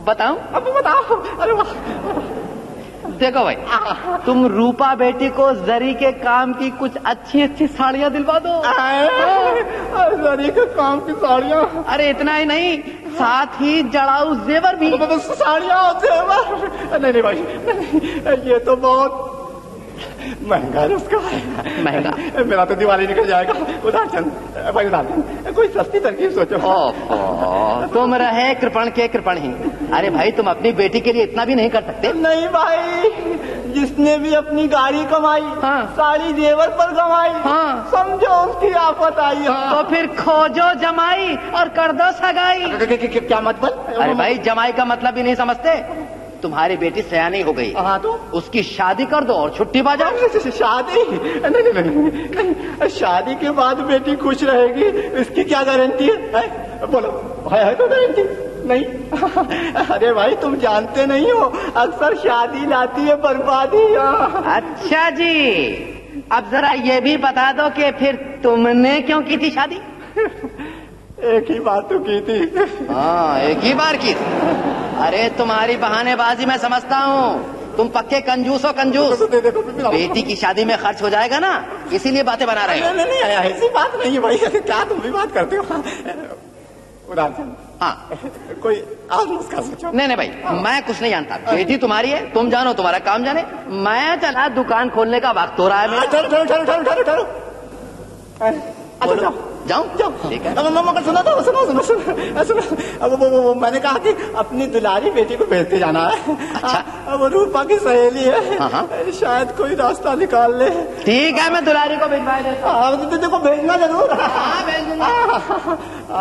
बताऊं? अब बताओ। अरे वाह। देखो भाई, तुम रूपा बेटी को जरी के काम की कुछ अच्छी अच्छी साड़ियाँ दिलवा दो। जरी के काम की साड़ियाँ? अरे इतना ही नहीं, साथ ही जड़ाऊ जेवर भी। साड़ियाँ और जेवर? नहीं भाई, नहीं, ये तो बहुत महंगा है उसका। महंगा? मेरा तो दिवाली निकल जाएगा। उदारचंद भाई, उदारचंद कोई सस्ती तरकीब सोचो। तुम रहे कृपण के कृपण ही। अरे भाई, तुम अपनी बेटी के लिए इतना भी नहीं कर सकते? नहीं भाई, जिसने भी अपनी गाड़ी कमाई, हाँ, साड़ी जेवर पर कमाई, हाँ, समझो उसकी आफत आई। हाँ। तो फिर खोजो जमाई और कर दो सगाई। क्या मतलब? अरे भाई, जमाई का मतलब भी नहीं समझते? तुम्हारी बेटी सयानी हो गई। हाँ, तो उसकी शादी कर दो और छुट्टी बाजाओ। शादी? नहीं, शादी के बाद बेटी खुश रहेगी, इसकी क्या गारंटी है? बोलो, है तो गारंटी? नहीं। अरे भाई, तुम जानते नहीं हो, अक्सर शादी लाती है बर्बादी। अच्छा जी, अब जरा ये भी बता दो कि फिर तुमने क्यों की थी शादी? एक ही बात तो की थी। हाँ, एक ही बार की। अरे तुम्हारी बहानेबाजी मैं समझता हूँ, तुम पक्के कंजूस हो, कंजूस। बेटी की शादी में खर्च हो जाएगा ना, इसीलिए बातें बना रहे हो। नहीं, ऐसी बात नहीं है भाई। क्या तुम भी बात करते हो? उदाहरण, हाँ, कोई और नुस्खा सोचो। नहीं भाई, मैं कुछ नहीं जानता। बेटी तुम्हारी है, तुम जानो, तुम्हारा काम जाने। मैं चला, दुकान खोलने का वक्त हो रहा है मेरा। ठहरो। अच्छा, जाऊं? ठीक है। मगर सुनो। अब वो मैंने कहा कि अपनी दुलारी बेटी को भेजते जाना है। अच्छा। वो रूपा की सहेली है। हाँ। शायद कोई रास्ता निकाल ले। ठीक है, मैं दुलारी को भिजवा देता हूं। देखो, भेजना जरूर। हाँ, भेज दूंगा।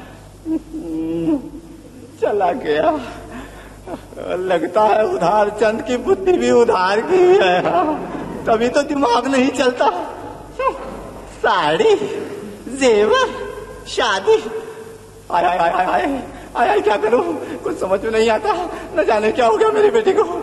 चला गया। लगता है उधार चंद की बुद्धि भी उधार की है। तभी तो दिमाग नहीं चलता। साड़ी, जेवर, शादी, आय, क्या करूं? कुछ समझ में नहीं आता। न जाने क्या हो गया मेरी बेटी को।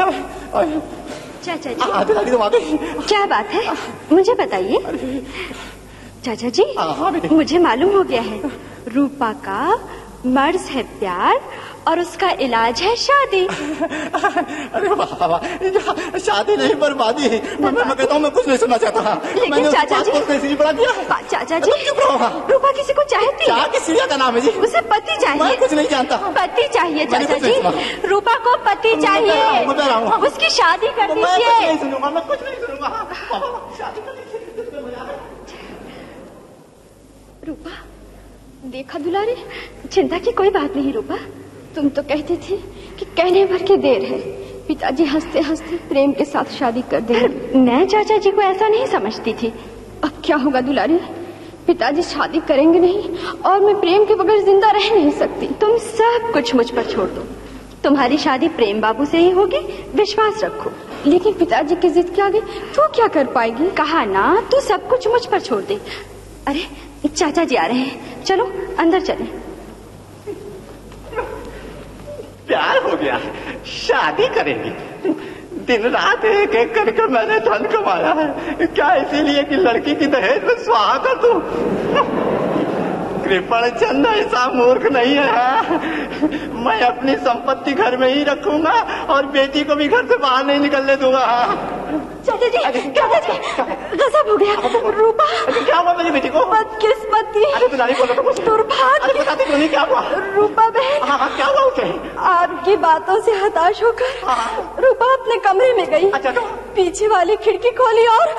चाचा जी, दिलाली तुम आ गई। क्या बात है, मुझे बताइए। चाचा जी, मुझे मालूम हो गया है, रूपा का मर्ज है प्यार और उसका इलाज है शादी। अरे वाह, शादी नहीं बर्बादी। मैं कहता हूँ, मैं कुछ नहीं सुनना चाहता। लेकिन चाचा जी, बड़ा किया। चाचा जी, रूपा किसी को चाहती है। किसी का नाम है जी? उसे पति चाहिए। मैं कुछ नहीं जानता। पति चाहिए चाचा जी, रूपा को पति चाहिए। उसकी शादी कर दीजिए। मैं कुछ नहीं सुनूंगा। रूपा, देखा दुलारी, चिंता की कोई बात नहीं। रूपा, तुम तो कहती थी कि कहने भर की देर है, पिताजी हंसते हंसते प्रेम के साथ शादी कर देंगे। मैं चाचा जी को ऐसा नहीं समझती थी। अब क्या होगा दुलारी, पिताजी शादी करेंगे नहीं और मैं प्रेम के बगैर जिंदा रह नहीं सकती। तुम सब कुछ मुझ पर छोड़ दो, तुम्हारी शादी प्रेम बाबू से ही होगी, विश्वास रखो। लेकिन पिताजी की जिद के आगे तू क्या कर पाएगी? कहा ना, तू सब कुछ मुझ पर छोड़ दे। अरे चाचा जी आ रहे हैं, चलो अंदर चलें। प्यार हो गया, शादी करेंगे। दिन रात एक एक करके मैंने धन कमाया है। क्या इसीलिए कि लड़की की दहेज में स्वाहा कर दूं? कृपण चंद ऐसा मूर्ख नहीं है। मैं अपनी संपत्ति घर में ही रखूंगा और बेटी को भी घर से बाहर नहीं निकलने दूंगा। चाचा जी, गजब हो गया। रूपा, क्या हुआ मेरी बेटी को? बदकिस्मती, दुर्भाग्य। क्या हुआ? रूपा बहन, क्या हुआ उसे? आपकी बातों से हताश होकर रूपा अपने कमरे में गई। अच्छा, तो पीछे वाली खिड़की खोली और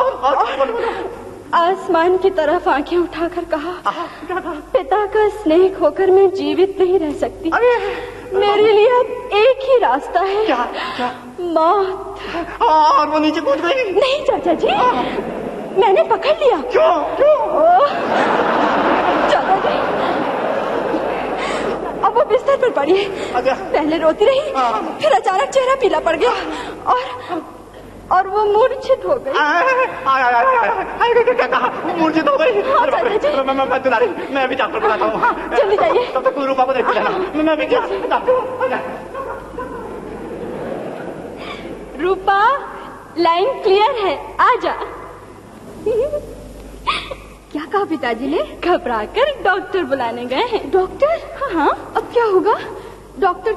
आसमान की तरफ आंखें उठाकर कहा, पिता का स्नेह खोकर मैं जीवित नहीं रह सकती। मेरे लिए अब एक ही रास्ता है। क्या? मौत। और वो नीचे कूद गई? नहीं चाचा जी, मैंने पकड़ लिया। क्यों? चाचा जी, अब वो बिस्तर पर पड़ी है। पहले रोती रही, फिर अचानक चेहरा पीला पड़ गया और वो मूर्छित हो गई। क्या कहा? मूर्छित हो गई? मैं अभी डॉक्टर बुलाता हूँ। जल्दी जाइए। तब तक रूपा को देख लेना। मैं भी क्या रूपा, लाइन क्लियर है, आजा। क्या कहा पिताजी ने? घबराकर डॉक्टर बुलाने गए हैं। डॉक्टर? हाँ, अब क्या होगा? डॉक्टर